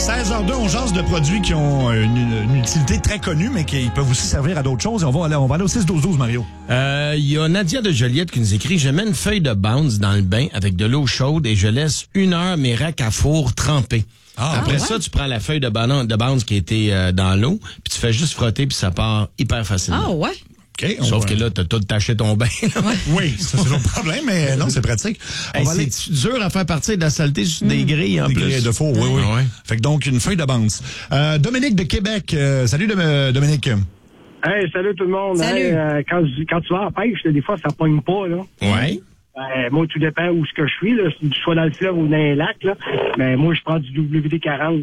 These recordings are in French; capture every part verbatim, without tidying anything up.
seize heures deux, on jase de produits qui ont une, une utilité très connue, mais qui peuvent aussi servir à d'autres choses. Et on va aller, on va aller au six douze douze, Mario. Il euh, y a Nadia de Joliette qui nous écrit « Je mets une feuille de Bounce dans le bain avec de l'eau chaude et je laisse une heure mes racks à four trempés. Ah, Après ah, ouais? ça, tu prends la feuille de, banane, de Bounce qui était euh, dans l'eau, puis tu fais juste frotter, puis ça part hyper facilement. Ah ouais? Okay, Sauf va... que là, t'as tout taché ton bain. Ouais. Oui, ça, c'est le problème, mais non, c'est pratique. On hey, va aller... C'est dur à faire partir de la saleté sur mmh. des grilles en des plus. Des grilles de four, oui, oui. Ah, ouais. Fait que donc, une feuille de Bounce. Euh, Dominique de Québec. Euh, salut, de, Dominique. Hey, salut tout le monde. Salut. Hey, euh, quand, quand tu vas en pêche, des fois, ça pogne pas, là. Ouais. Euh, moi, tout dépend où ce que je suis, là. Si je sois dans le fleuve ou dans un lac, là. Mais moi, je prends du W D quarante.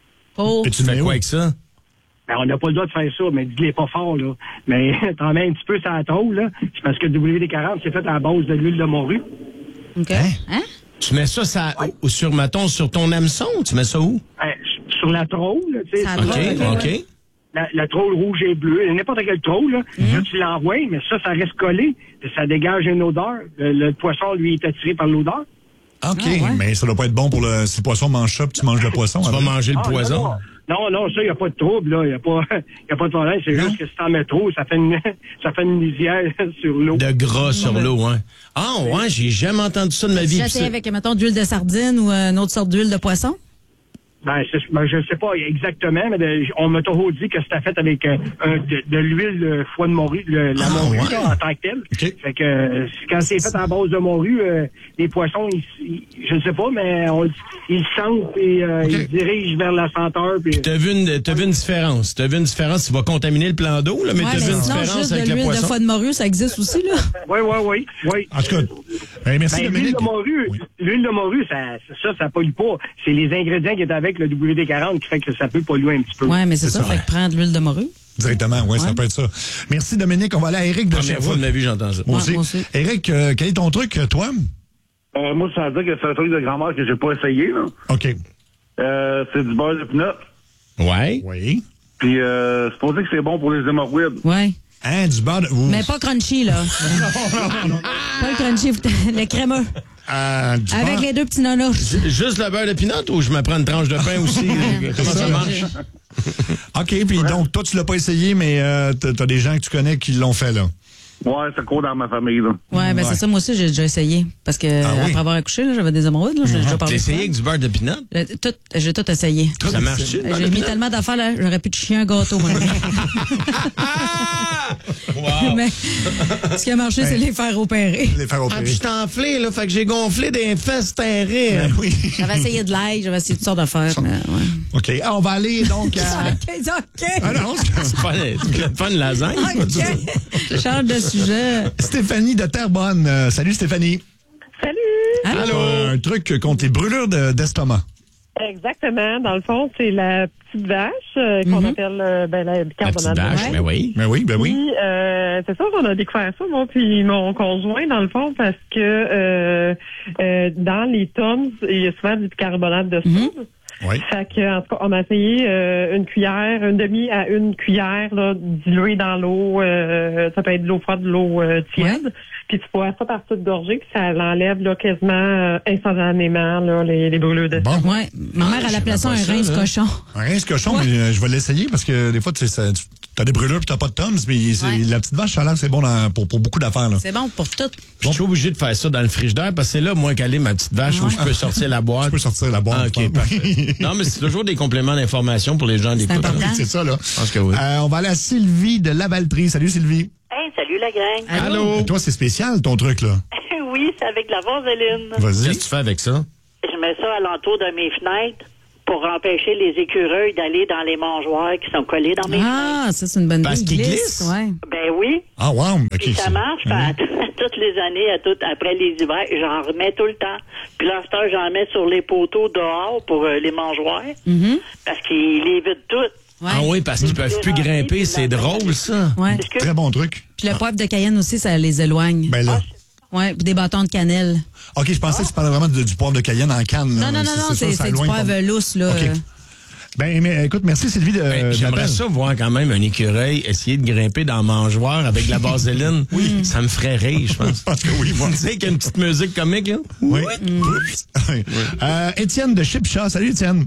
Oh. Et tu fais quoi avec ça? Ben, on n'a pas le droit de faire ça, mais dis-le pas fort, là. Mais t'en mets un petit peu sur la trôle, là. C'est parce que le W D quarante, c'est fait à la base de l'huile de morue. OK. Hein? hein? Tu mets ça, ça ouais. sur, mettons, sur ton hameçon, ou tu mets ça où? Ben, sur la trôle, tu sais. OK, OK. La, la trôle rouge et bleue, n'importe quelle trôle, là. Mm-hmm. Là, tu l'envoies, mais ça, ça reste collé. Ça dégage une odeur. Le, le poisson, lui, est attiré par l'odeur. OK, ah, ouais. Mais ça doit pas être bon pour le... Si le poisson mange ça, puis tu manges le poisson. Tu vas manger le ah, poison. Non, non, non ça, il n'y a pas de trouble, là. Il n'y a, pas, y a pas de problème. C'est non. juste que si t'en mets trop, ça fait une, ça fait une lisière sur l'eau. De gras sur ouais. l'eau, hein. Ah, ouais, j'ai jamais entendu ça de ma vie. Tu essayé avec, mettons, d'huile de sardine ou une autre sorte d'huile de poisson? Ben, ben, je sais pas exactement, mais de, on m'a toujours dit que c'était fait avec euh, un, de, de l'huile de foie de morue, le, la ah, morue ouais. en tant que telle. Okay. Fait que euh, quand c'est fait à base de morue, euh, les poissons, ils, ils, je ne sais pas, mais on, ils sentent et euh, okay. ils dirigent vers la senteur. Puis t'as vu une, t'as vu une différence. T'as vu une différence. Tu vas contaminer le plan d'eau, là, mais ouais, t'as vu une différence avec le poisson. L'huile de foie de morue, ça existe aussi, là. Oui, oui, oui, oui. En tout cas, ben, merci ben, l'huile de morue, oui. l'huile de morue, ça, ça, ça pollue pas. C'est les ingrédients qui est avec le W D quarante qui fait que ça peut polluer un petit peu. Oui, mais c'est, c'est ça, ça, fait que prendre l'huile de morue. Directement, oui, ouais. ça peut être ça. Merci, Dominique. On va aller à Éric de Première fois de ma vie, j'entends ça. Moi aussi. Ouais, aussi. Éric, euh, quel est ton truc, toi? Euh, moi, ça veut dire que c'est un truc de grand-mère que j'ai pas essayé, là. OK. Euh, c'est du beurre de pinot. Ouais. Oui. Puis, euh, c'est pour dire que c'est bon pour les hémorroïdes. Ouais. Hein, du beurre de... Ouf. Mais pas crunchy, là. non, non, non. Pas le crunchy, le crémeux. Euh, Avec beurre... les deux petits nonos. Juste le beurre de pinot ou je me prends une tranche de pain aussi? Comment ça marche? OK, puis donc, toi, tu l'as pas essayé, mais euh, t'as des gens que tu connais qui l'ont fait, là. Ouais, ça court dans ma famille, là. Ouais, ben ouais. c'est ça, moi aussi, j'ai déjà essayé. Parce que, ah, oui? après avoir accouché, là, j'avais des hémorroïdes, là. J'ai déjà parlé. T'as essayé avec du beurre de pinot? Tout, j'ai tout essayé. Tout ça marche? J'ai mis tellement d'affaires, là, j'aurais pu te chier un gâteau, moi. Wow. Mais, ce qui a marché, ben, c'est les faire opérer. Les faire opérer. Ah, puis je t'ai enflé, là, fait que j'ai gonflé des fesses, c'était un rire. Ben, oui. J'avais essayé de l'ail, j'avais essayé toutes sortes d'affaires, mais, ouais. OK, ah, on va aller, donc, à... OK, OK. Ah non, c'est pas, c'est pas une lasagne. OK. Change de sujet. Stéphanie de Terrebonne. Euh, salut, Stéphanie. Salut. Allô. Allô. Euh, un truc contre les brûlures de, d'estomac. Exactement. Dans le fond, c'est la petite vache euh, qu'on mm-hmm. appelle euh, ben, la bicarbonate la petite vache, de mais oui. Mais oui, ben oui. Puis, euh, c'est ça qu'on a découvert ça, moi, puis mon conjoint, dans le fond, parce que euh, euh, dans les Tums, il y a souvent du bicarbonate de soude. Mm-hmm. Oui. Fait que, en tout cas, on a essayé euh, une cuillère, une demi à une cuillère, là, diluée dans l'eau. Euh, ça peut être de l'eau froide, de l'eau euh, tiède. Ouais. Puis tu bois ça par toute gorgée, puis ça l'enlève là, quasiment euh, instantanément là, les, les brûlures de bon. Ouais. Ma mère, elle appelait ça un rein de cochon. Un rein de cochon, ouais. mais euh, je vais l'essayer parce que des fois, tu sais, t'as des brûlures puis t'as pas de Tums, mais ouais. la petite vache, ça a l'air que c'est bon dans, pour, pour beaucoup d'affaires. Là. C'est bon pour tout. Je suis obligé de faire ça dans le frigidaire parce que c'est là, moi, qu'elle est ma petite vache, ouais. où je peux sortir la boîte. Je peux sortir la boîte. Ah, OK, parfait. Non, mais c'est toujours des compléments d'information pour les gens d'écoute. C'est, c'est ça, là. Je pense que oui. Euh, on va aller à Sylvie de Lavaltrie. Salut, Sylvie. Hey, salut la gang. Allô. Et toi, c'est spécial, ton truc, là. Oui, c'est avec la vaseline. Vas-y. Qu'est-ce que tu fais avec ça? Je mets ça alentour de mes fenêtres pour empêcher les écureuils d'aller dans les mangeoires qui sont collés dans mes ah, fenêtres. Ah, ça, c'est une bonne Parce qu'ils glisse. glissent? Ouais. Ben oui. Ah, wow. Okay, puis ça marche. Mm-hmm. Toutes les années, à tout, après les hivers, j'en remets tout le temps. Puis là, cette heure, j'en mets sur les poteaux dehors pour euh, les mangeoires. Mm-hmm. Parce qu'ils les vident toutes. Ouais. Ah oui, parce qu'ils peuvent plus grimper. C'est drôle, ça. Ouais. Très bon truc. Puis le poivre de Cayenne aussi, ça les éloigne. Ben là. Ouais, puis des bâtons de cannelle. OK, je pensais ah. que tu parlais vraiment de, du poivre de Cayenne en canne. Là. Non, non, non, c'est, non, c'est, c'est, ça, c'est du poivre pour... lousse, là. OK. Ben, mais écoute, merci Sylvie de. Ben, j'aimerais ça voir quand même un écureuil essayer de grimper dans la mangeoire avec de la vaseline. Oui. Ça me ferait rire, je pense. Je pense que oui, moi. Tu sais qu'il y a une petite musique comique, là? Oui. oui. oui. Euh, Étienne de Chipcha. Salut, Étienne.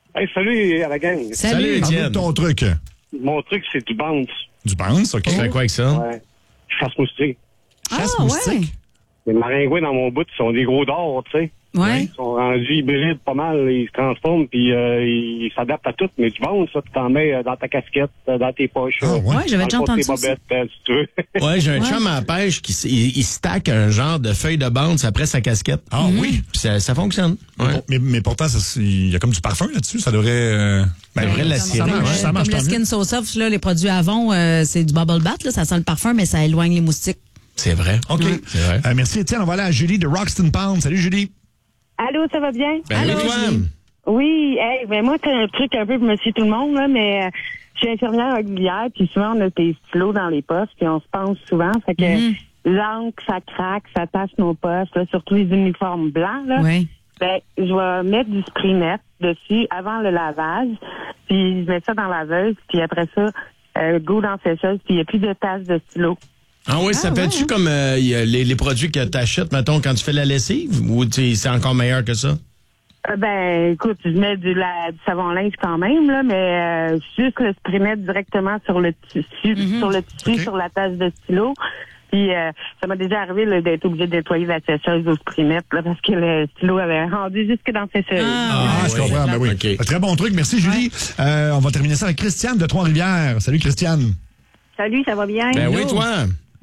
Hey, salut à la gang. Salut, Étienne. Ton truc. Mon truc, c'est du bounce. Du bounce, OK. Tu fais quoi avec ça? Ouais. Chasse moustique. Chasse ah, moustique. Ouais. Les maringouins dans mon bout, ils sont des gros d'or, tu sais. Ouais. Ils sont rendus hybrides pas mal, ils se transforment, puis euh, ils s'adaptent à tout. Mais du bounce, ça, tu t'en mets euh, dans ta casquette, euh, dans tes poches. Ah, ouais. Ouais, j'avais déjà dans le entendu fond ça. de tes bobettes, euh, si tu veux. Ouais, j'ai un Ouais. chum à la pêche qui s- il, il stack un genre de feuille de bounce après sa casquette. Ah oui. Puis ça, ça fonctionne. Ouais. Mais, mais, mais pourtant, ça, il y a comme du parfum là-dessus. Ça devrait... Euh... Ben, vrai, la Comme- scierie, comme, ouais. euh, Ça marche, comme le tant mieux. Skin So Soft, là, les produits Avon, euh, c'est du bubble bath, là, ça sent le parfum, mais ça éloigne les moustiques. C'est vrai. OK. C'est vrai. Euh, merci, Étienne. On va aller à Julie de Roxton Pound. Salut, Julie. Allô, ça va bien? Ben Allô, oui, toi. Julie. Oui, hey, ben moi, c'est un truc un peu pour monsieur tout le monde, là, mais euh, je suis infirmière auxiliaire, puis souvent, on a des stylos dans les postes, puis on se pense souvent, fait que Mhm. l'encre, ça craque, ça tache nos postes, là, surtout les uniformes blancs, là. Oui. Ben, je vais mettre du spray net dessus avant le lavage, puis je mets ça dans la laveuse, puis après ça, euh, go dans la sécheuse, puis il n'y a plus de taches de stylo. Ah oui, ça Ah, fait-tu ouais. comme euh, y a les, les produits que t'achètes, mettons, quand tu fais la lessive? Ou tu sais, c'est encore meilleur que ça? Euh, ben, écoute, je mets du, la, du savon linge quand même, là, mais euh, juste le spray net directement sur le tissu, sur le tissu, OK. sur la tache de stylo. Puis euh, ça m'a déjà arrivé là, d'être obligé de nettoyer la sécheuse au spray net, là, parce que le stylo avait rendu jusque dans la sécheuse. Ah, je oui. comprends. Ben oui. OK. Un très bon truc. Merci, Julie. Euh, on va terminer ça avec Christiane de Trois-Rivières. Salut, Christiane. Salut, ça va bien? Ben oui, toi.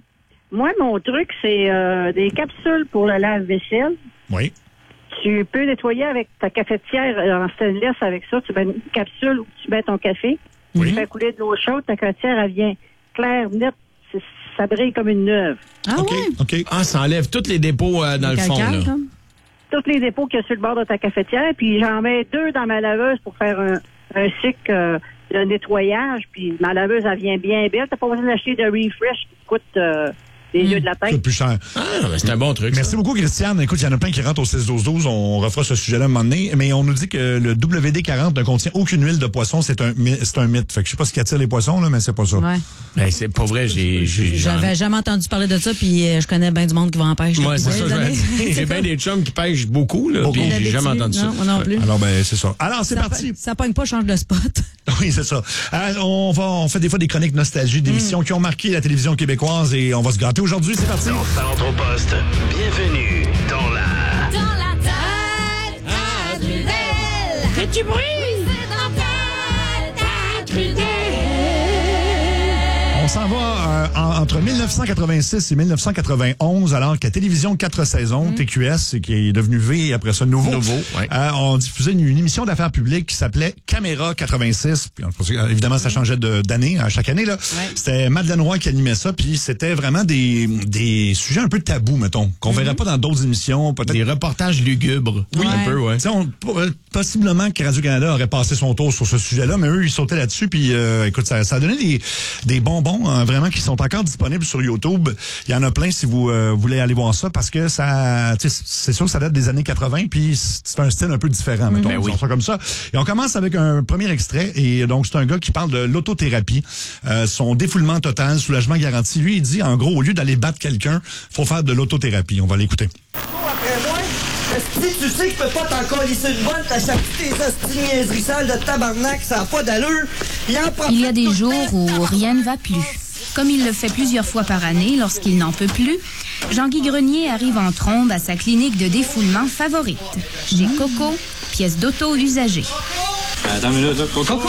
Moi, mon truc, c'est euh, des capsules pour le lave-vaisselle. Oui. Tu peux nettoyer avec ta cafetière euh, en stainless avec ça. Tu mets une capsule où tu mets ton café. Oui. Tu fais couler de l'eau chaude. Ta cafetière, elle vient claire, nette. C'est- Ça brille comme une neuve. Ah OK. ouais? OK. Ah, ça enlève tous les dépôts euh, dans le fond, Calcaire, là. comme? Tous les dépôts qu'il y a sur le bord de ta cafetière. Puis j'en mets deux dans ma laveuse pour faire un, un cycle euh, de nettoyage. Puis ma laveuse, elle vient bien belle. T'as pas besoin d'acheter de refresh qui coûte euh, les yeux de la C'est tête. plus cher. Ah, ben, c'est un bon truc. Merci ça. beaucoup, Christiane. Écoute, il y en a plein qui rentrent au six douze douze. On refera ce sujet-là un moment donné. Mais on nous dit que le W D quarante ne contient aucune huile de poisson. C'est un, my- c'est un mythe. Fait que je sais pas ce qui attire les poissons, là, mais c'est pas ça. Ouais. Ben, c'est pas vrai, j'ai... j'ai- j'en- J'avais jamais entendu parler de ça, puis euh, je connais bien du monde qui va en pêcher. Ouais, c'est Ouais, ça. je désolé. vais- J'ai bien des chums qui pêchent beaucoup, là, Beaucoup. puis j'ai jamais D'habitude, entendu ça. non, moi non plus. Alors, ben, c'est ça. Alors, c'est Ça, parti. Ça pogne pas, change de spot. Oui, c'est ça. Euh, on, va, on fait des fois des chroniques nostalgie d'émissions qui ont marqué la télévision québécoise et on va se gâter aujourd'hui. C'est parti. Centre au poste. Bienvenue dans la... Dans la tête à Trudel. Fais-tu bruit? Oui, c'est dans la tête à Trudel. On s'en va euh, en- entre mille neuf cent quatre-vingt-six et mille neuf cent quatre-vingt-onze, alors que la télévision quatre saisons, T Q S, qui est devenu V et après ça Nouveau, Nouveau, ouais. euh, on diffusait une, une émission d'affaires publiques qui s'appelait Caméra quatre-vingt-six. Puis, on- évidemment, ça changeait de- d'année à chaque année. Là. C'était Madeleine Roy qui animait ça, puis c'était vraiment des, des sujets un peu tabous, mettons, qu'on verrait pas dans d'autres émissions. Peut-être Des reportages lugubres. Oui, un peu, ouais. Tu sais, on- euh, possiblement que Radio-Canada aurait passé son tour sur ce sujet-là, mais eux, ils sautaient là-dessus, puis euh, écoute, ça, ça a donné des, des bonbons, hein, vraiment, qui sont encore disponibles sur YouTube. Il y en a plein si vous euh, voulez aller voir ça, parce que ça, tu sais, c'est sûr que ça date des années quatre-vingt, puis c'est un style un peu différent, mettons, Ben oui. on sort comme ça. Et on commence avec un premier extrait, et donc c'est un gars qui parle de l'autothérapie, euh, son défoulement total, soulagement garanti. Lui, il dit, en gros, au lieu d'aller battre quelqu'un, faut faire de l'autothérapie. On va l'écouter. Après moi, esti, tu sais que je peux pas t'en colisser une bonne, t'as chaque tes esti niaiseries sales de tabarnak, ça a pas d'allure. Il en profite Il y a des tout le jours temps. où rien ne va plus. Comme il le fait plusieurs fois par année lorsqu'il n'en peut plus, Jean-Guy Grenier arrive en trombe à sa clinique de défoulement favorite. Chez Coco, pièce d'auto usagée. Attends une minute, Coco!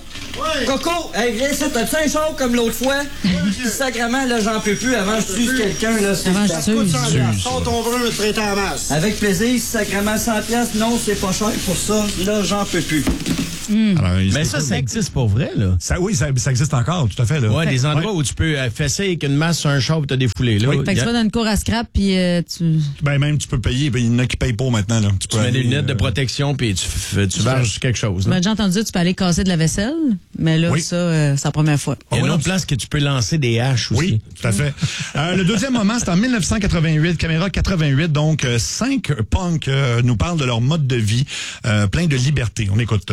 Coco, hey, viens ici, t'as-tu un char comme l'autre fois? Sacrement, là, j'en peux plus avant que je tue quelqu'un, là. c'est- Avant que je tue. Sors ton brun, je traite en masse. Avec plaisir, sacrement cent piastres, non, c'est pas cher pour ça. Là, j'en peux plus. Alors, il- Mais ça, ça existe pour vrai, là. Ça, oui, ça, ça existe encore, tout à fait. Là. Ouais, des endroits Ouais. où tu peux euh, fesser avec une masse sur un char pour te défouler, là. Oui. Fait que tu vas dans une cour à scrap, puis euh, tu... Ben, même, tu peux payer, ben, il y en a qui payent pas maintenant, là. Tu, Tu peux mets des aller, lunettes de euh, protection puis tu, f- tu varges quelque chose. Tu là. m'as déjà entendu dire tu peux aller casser de la vaisselle, mais là, Oui. ça, euh, c'est la première fois. Il y a oui, une non, autre place que tu peux lancer des haches aussi. Oui, tout à fait. Euh, le deuxième moment, c'est en mille neuf cent quatre-vingt-huit, Caméra quatre-vingt-huit. Donc, euh, cinq punks euh, nous parlent de leur mode de vie, euh, plein de liberté. On écoute.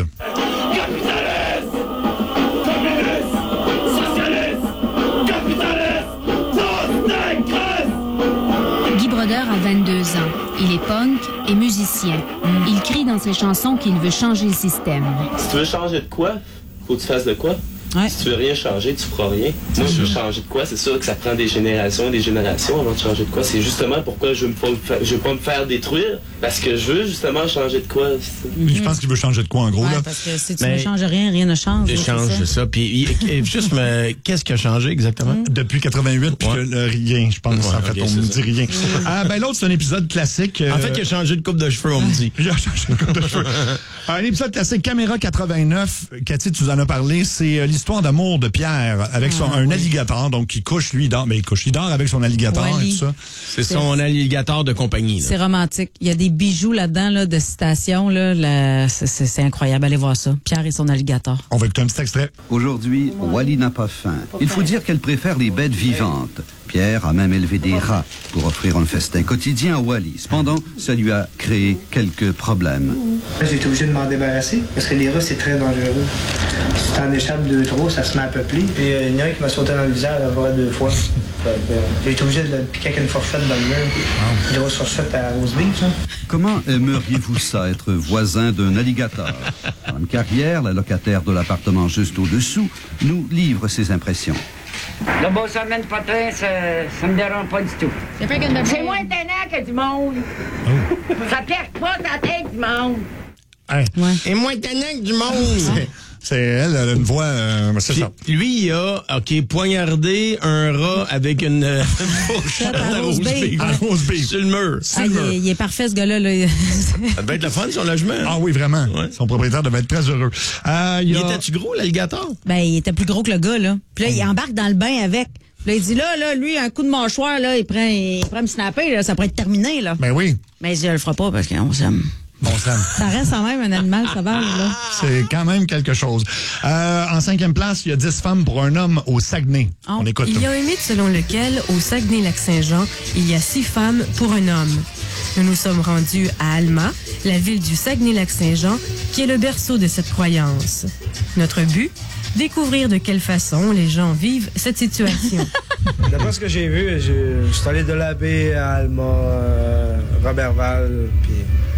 Guy Brodeur a vingt-deux ans. Il est punk et musicien. Il crie dans dans ses chansons qu'il veut changer le système. Si tu veux changer de quoi, faut que tu fasses de quoi. Ouais. Si tu veux rien changer, tu feras rien. Moi, je veux changer de quoi? C'est sûr que ça prend des générations et des générations avant de changer de quoi. C'est justement pourquoi je veux, me, je veux pas me faire détruire, parce que je veux justement changer de quoi. Je pense qu'il veut changer de quoi, en gros. Ouais, là. parce que si tu Mais ne changes rien, rien ne change. Je change c'est ça. Puis, il- juste, me, qu'est-ce qui a changé exactement? Depuis quatre-vingt-huit, puis Ouais. que, euh, rien, je pense. Ouais, en fait, ok, on ne c'est dit rien. Ah, ben l'autre, c'est un épisode classique. euh, En fait, il a changé de coupe de cheveux, on me dit. Il a changé de coupe de cheveux. Un épisode classique, Caméra quatre-vingt-neuf. Cathy, tu nous en as parlé. C'est euh, l'histoire d'amour de Pierre avec son, Ah, un oui. alligator. Donc, il couche, lui, il dort. Mais il couche, il dort avec son alligator Wally. et tout ça. C'est son alligator de compagnie. Là. C'est romantique. Il y a des bijoux là-dedans, là, de citations. Là, là, c'est, c'est, c'est incroyable. Allez voir ça. Pierre et son alligator. On va écouter un petit extrait. Aujourd'hui, Wally n'a pas faim. Il faut dire qu'elle préfère les bêtes vivantes. Pierre a même élevé des rats pour offrir un festin quotidien à Wally. Cependant, ça lui a créé quelques problèmes. J'ai été obligé de m'en débarrasser parce que les rats, c'est très dangereux. Si t'en échappes deux, trois, ça se met à peupler. Et euh, il y en a un qui m'a sauté dans le visage à vrai deux fois. Fait que, euh, j'ai été obligé de le piquer avec une fourchette dans le mur. Une grosse fourchette à rose beef, ça. Comment aimeriez-vous ça, être voisin d'un alligator? Madame Carrière, la locataire de l'appartement juste au-dessous, nous livre ses impressions. Le beau semaine potin, ça, ça me dérange pas du tout. C'est moins étonnant que du monde. Ça perd pas ta tête du monde. Hey. Ouais. Et moins étonnant que du monde. C'est elle, elle a une voix... Euh, c'est Puis, ça. lui, il a, OK, poignardé un rat avec une euh, fourchette à à rose rose beef. beef. À rose beef. Sur le mur. Ah, il, est, il est parfait, ce gars-là. Là. Ça devait être le fun, son logement. Ah oui, vraiment. Ouais. Son propriétaire devait être très heureux. Euh, il y Il a... était-tu gros, l'alligator? Ben, il était plus gros que le gars, là. Puis là, il embarque dans le bain avec. Puis là, il dit, là, là, lui, un coup de mâchoire, là, il prend, il prend me snapper, là, ça pourrait être terminé, là. Ben oui, Mais il dit, je le fera pas parce qu'on s'aime. bon sang. Ça reste quand même un animal sauvage, là. C'est quand même quelque chose. Euh, en cinquième place, il y a dix femmes pour un homme au Saguenay. Oh. On écoute. Il y a un mythe selon lequel, au Saguenay-Lac-Saint-Jean, il y a six femmes pour un homme. Nous nous sommes rendus à Alma, la ville du Saguenay-Lac-Saint-Jean, qui est le berceau de cette croyance. Notre but? Découvrir de quelle façon les gens vivent cette situation. D'après ce que j'ai vu, je je suis allé de la baie à Alma, euh, Robertval, puis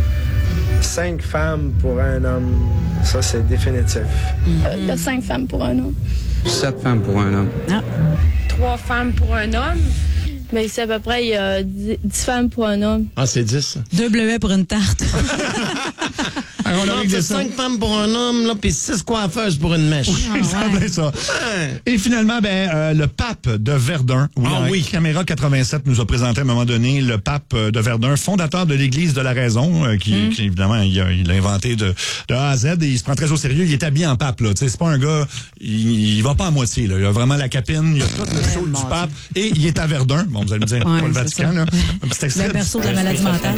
cinq femmes pour un homme, ça c'est définitif. Euh, Il y a cinq femmes pour un homme. Sept femmes pour un homme. Trois femmes pour un homme. Mais c'est à peu près, il y a dix, dix femmes pour un homme. Ah, c'est dix. Deux bleuets pour une tarte. Alors, on a Non, réglé c'est ça. cinq femmes pour un homme, là, puis six coiffeuses pour une mèche. Oui, ça semblait ça. Et finalement, ben, euh, le pape de Verdun, oui, Ah hein, oui. Caméra quatre-vingt-sept nous a présenté à un moment donné le pape de Verdun, fondateur de l'Église de la Raison, euh, qui, Mm. qui, évidemment, il a, il a inventé de, de A à Z et il se prend très au sérieux. Il est habillé en pape, là. Tu sais, c'est pas un gars, il, il va pas à moitié, là. Il a vraiment la capine, il a tout le show du pape et il est à Verdun. Bon, vous allez me dire, Ouais, pas le c'est Vatican, ça. là. Un petit extrait. Le berceau de la maladie mentale.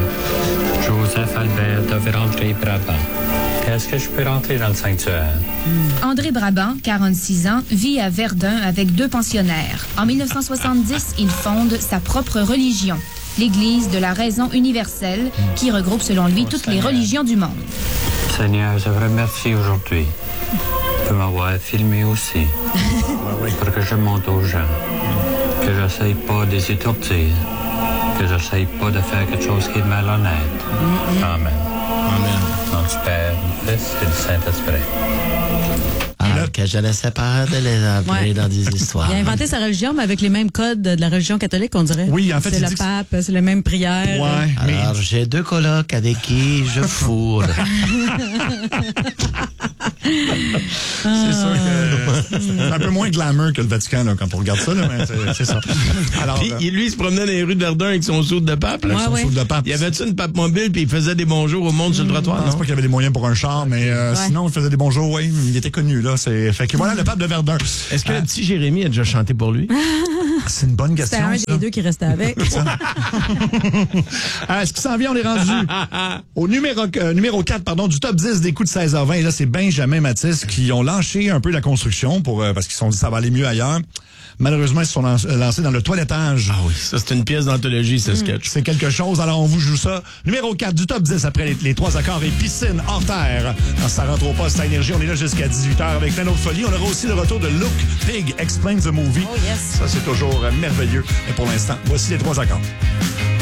Joseph Albert devait rentrer Brabant. Est-ce que je peux rentrer dans le sanctuaire? André Brabant, quarante-six ans, vit à Verdun avec deux pensionnaires. En mille neuf cent soixante-dix, il fonde sa propre religion, l'Église de la Raison universelle, qui regroupe selon lui toutes les religions du monde. Seigneur, je vous remercie aujourd'hui de m'avoir filmé aussi pour que je montre aux gens que j'essaye pas de les étourdir, que j'essaye pas de faire quelque chose qui est malhonnête. Amen. Amen. Nom du Père, du Fils et du Saint-Esprit. Alors que je ne sais pas de les appeler Ouais. dans des histoires. Il a inventé sa religion, mais avec les mêmes codes de la religion catholique, on dirait. Oui, en fait, c'est il le dit que- pape, c'est les mêmes prières. Ouais, mais Alors, j'ai deux colocs avec qui je fourre. c'est sûr que c'est un peu moins glamour que le Vatican, là, quand on regarde ça, là, mais c'est, c'est ça. Alors, Puis, euh, il- lui, il se promenait dans les rues de Verdun avec son soude de pape. Là. avec son ouais. soude de pape. Il y avait-tu une pape mobile, puis il faisait des bonjours au monde sur le Je trottoir, pense non? pas qu'il y avait des moyens pour un char, mais euh, Ouais. sinon, il faisait des bonjours, oui. Il était connu, là. C'est... Fait que voilà, le pape de Verdun. Est-ce que Euh, le petit Jérémy a déjà chanté pour lui? c'est une bonne C'était question, un ça. des deux qui restait avec. Ah, est-ce qu'il s'en vient? On est rendu au numéro, euh, numéro quatre pardon, du top dix des coups de seize heures vingt. Et là, c'est Benjamin Mathis qui ont lâché un peu la construction pour euh, parce qu'ils se sont dit ça va aller mieux ailleurs. Malheureusement, ils se sont lan- lancés dans le toilettage. Ah oui, ça, c'est une pièce d'anthologie, ce sketch. C'est quelque chose. Alors, on vous joue ça. Numéro quatre du top dix après les, les trois accords et piscine hors terre. Dans Ça rentre au poste à Énergie, on est là jusqu'à dix-huit heures avec plein d'autres folies. On aura aussi le retour de Luke Pig Explains the Movie. Oh yes. Ça, c'est toujours euh, merveilleux. Mais pour l'instant, voici les trois accords.